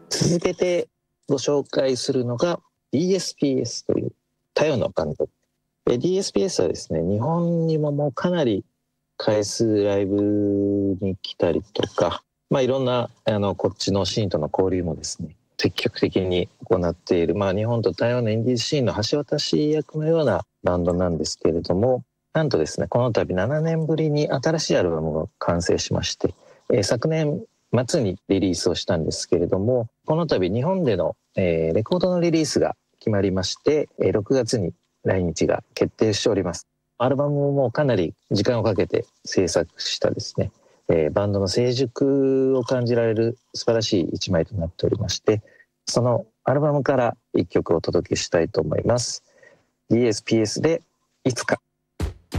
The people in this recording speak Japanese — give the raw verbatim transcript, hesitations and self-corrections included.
続けてご紹介するのが ディーエスピーエス という太陽のバンド。 ディーエスピーエス はですね、日本にももうかなり回数ライブに来たりとか、まあ、いろんなあのこっちのシーンとの交流もですね積極的に行っている、まあ、日本と台湾のインディーシーンの橋渡し役のようなバンドなんですけれども、なんとですねこの度ななねんぶりに新しいアルバムが完成しまして、えー、昨年末にリリースをしたんですけれども、この度日本での、えー、レコードのリリースが決まりまして、えー、ろくがつに来日が決定しております。アルバムもかなり時間をかけて制作したですね、えー、バンドの成熟を感じられる素晴らしい一枚となっておりまして、そのアルバムから一曲お届けしたいと思います。 ディーエスピーエス でいつか。